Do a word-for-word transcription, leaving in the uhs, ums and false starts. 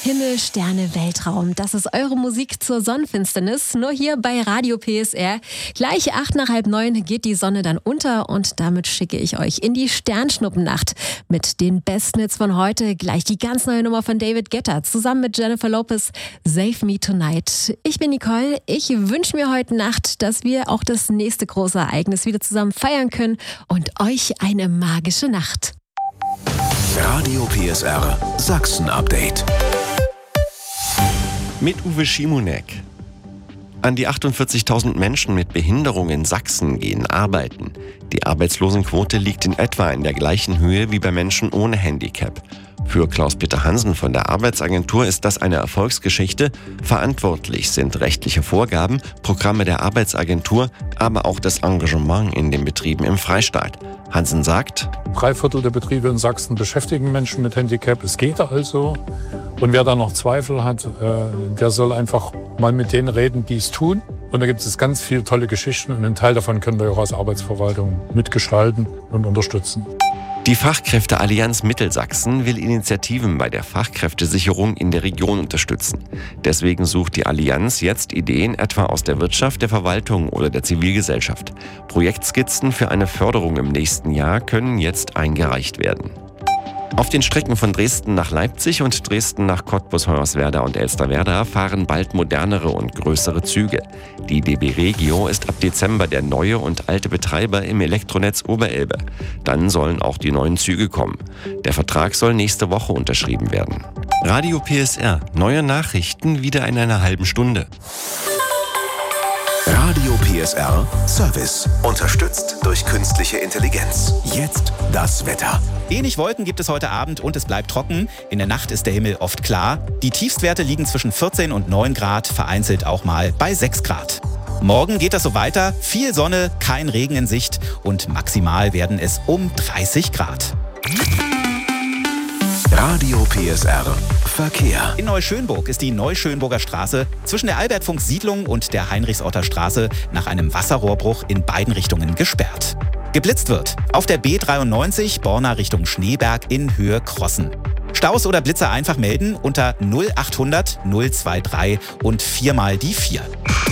Himmel, Sterne, Weltraum. Das ist eure Musik zur Sonnenfinsternis. Nur hier bei Radio P S R. Gleich acht nach halb neun geht die Sonne dann unter und damit schicke ich euch in die Sternschnuppennacht. Mit den besten Hits von heute. Gleich die ganz neue Nummer von David Guetta zusammen mit Jennifer Lopez. Save Me Tonight. Ich bin Nicole. Ich wünsche mir heute Nacht, dass wir auch das nächste große Ereignis wieder zusammen feiern können und euch eine magische Nacht. Radio P S R Sachsen-Update. Mit Uwe Schimonek. An die achtundvierzigtausend Menschen mit Behinderung in Sachsen gehen arbeiten. Die Arbeitslosenquote liegt in etwa in der gleichen Höhe wie bei Menschen ohne Handicap. Für Klaus-Peter Hansen von der Arbeitsagentur ist das eine Erfolgsgeschichte. Verantwortlich sind rechtliche Vorgaben, Programme der Arbeitsagentur, aber auch das Engagement in den Betrieben im Freistaat. Hansen sagt: Drei Viertel der Betriebe in Sachsen beschäftigen Menschen mit Handicap. Es geht also. Und wer da noch Zweifel hat, der soll einfach mal mit denen reden, die es tun. Und da gibt es ganz viele tolle Geschichten und einen Teil davon können wir auch als Arbeitsverwaltung mitgestalten und unterstützen. Die Fachkräfteallianz Mittelsachsen will Initiativen bei der Fachkräftesicherung in der Region unterstützen. Deswegen sucht die Allianz jetzt Ideen etwa aus der Wirtschaft, der Verwaltung oder der Zivilgesellschaft. Projektskizzen für eine Förderung im nächsten Jahr können jetzt eingereicht werden. Auf den Strecken von Dresden nach Leipzig und Dresden nach Cottbus, Hoyerswerda und Elsterwerda fahren bald modernere und größere Züge. Die D B Regio ist ab Dezember der neue und alte Betreiber im Elektronetz Oberelbe. Dann sollen auch die neuen Züge kommen. Der Vertrag soll nächste Woche unterschrieben werden. Radio P S R. Neue Nachrichten wieder in einer halben Stunde. Radio P S R Service. Unterstützt durch künstliche Intelligenz. Jetzt das Wetter. Wenig Wolken gibt es heute Abend und es bleibt trocken. In der Nacht ist der Himmel oft klar. Die Tiefstwerte liegen zwischen vierzehn und neun Grad, vereinzelt auch mal bei sechs Grad. Morgen geht das so weiter. Viel Sonne, kein Regen in Sicht und maximal werden es um dreißig Grad. Radio P S R Verkehr. In Neuschönburg ist die Neuschönburger Straße zwischen der Albertfunk-Siedlung und der Heinrichsorter Straße nach einem Wasserrohrbruch in beiden Richtungen gesperrt. Geblitzt wird auf der B dreiundneunzig Borna Richtung Schneeberg in Höhe Crossen. Staus oder Blitze einfach melden unter null achthundert null drei drei und viermal die vier.